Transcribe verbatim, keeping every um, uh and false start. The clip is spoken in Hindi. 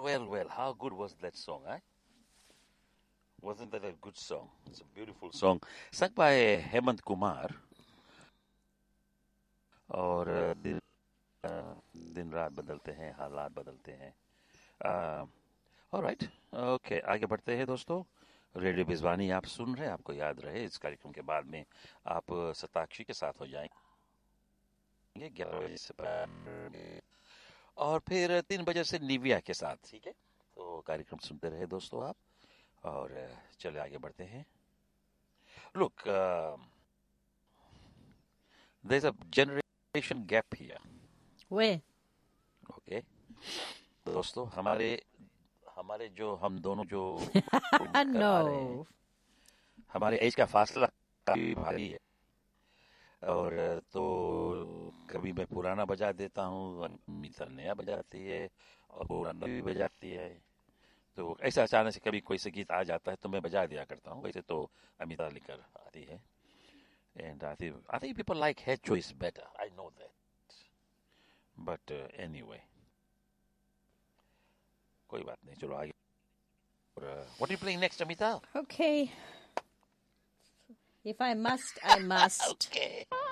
well, well. How good was that song, eh? Wasn't that a good song? It's a beautiful song. Sung by Hemant Kumar. और दिन, दिन रात बदलते हैं, हालात बदलते हैं. ऑलराइट, ओके, आगे बढ़ते हैं दोस्तों. रेडियो बिजवानी आप सुन रहे हैं. आपको याद रहे इस कार्यक्रम के बाद में आप सताक्षी के साथ हो जाएंगे ग्यारह बजे से पहले, और फिर तीन बजे से निविया के साथ. ठीक है, तो कार्यक्रम सुनते रहे दोस्तों आप. और चले आगे बढ़ते हैं. Look, there is a generation gap here. Way okay दोस्तों, हमारे हमारे जो हम दोनों जो नो हमारे एज का फासला काफी भारी है. और तो कभी मैं पुराना बजा देता हूँ, अमिता नया बजाती है, और पुराना भी बजाती है. तो ऐसा अचानक से कभी कोई से गीत आ जाता है तो मैं बजा दिया करता हूँ. वैसे तो अमिता लेकर आती है. And I think I think people like her choice better. I know that. But uh, anyway, कोई बात नहीं, चलो आगे. What are you playing next, Amita? Okay. If I must, I must. Okay.